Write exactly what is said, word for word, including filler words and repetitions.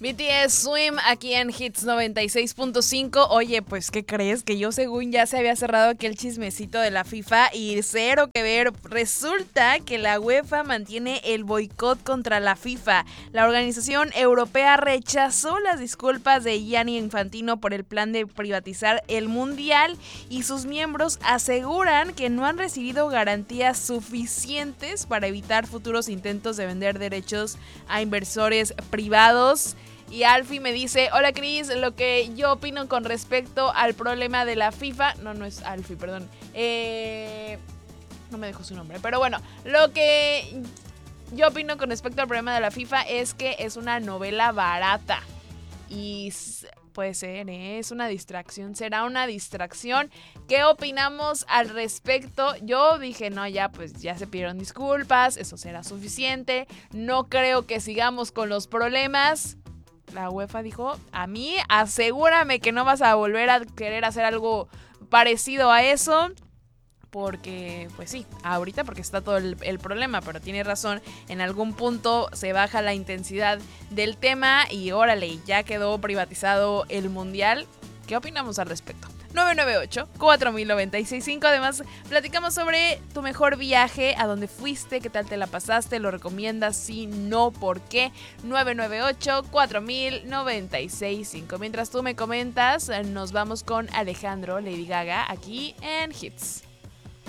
B T S Swim aquí en Hits noventa y seis punto cinco. Oye, pues, ¿qué crees? Que yo según ya se había cerrado aquel chismecito de la FIFA y cero que ver. Resulta que la UEFA mantiene el boicot contra la FIFA. La organización europea rechazó las disculpas de Gianni Infantino por el plan de privatizar el Mundial y sus miembros aseguran que no han recibido garantías suficientes para evitar futuros intentos de vender derechos a inversores privados. Y Alfie me dice, hola Cris, lo que yo opino con respecto al problema de la FIFA, no, no es Alfie, perdón, eh, no me dejó su nombre, pero bueno, lo que yo opino con respecto al problema de la FIFA es que es una novela barata y puede ser, ¿eh? Es una distracción, será una distracción. ¿Qué opinamos al respecto? Yo dije, no, ya pues ya se pidieron disculpas, eso será suficiente, no creo que sigamos con los problemas. La UEFA dijo, a mí asegúrame que no vas a volver a querer hacer algo parecido a eso. Porque, pues sí, ahorita porque está todo el, el problema, pero tiene razón, en algún punto se baja la intensidad del tema y órale, ya quedó privatizado el Mundial. ¿Qué opinamos al respecto? nueve nueve ocho, cuatro mil noventa y seis cinco. Además, platicamos sobre tu mejor viaje, a dónde fuiste, qué tal te la pasaste, lo recomiendas, sí, no, por qué. nueve nueve ocho, cuatro mil noventa y seis cinco. Mientras tú me comentas, nos vamos con Alejandro, Lady Gaga, aquí en Hits.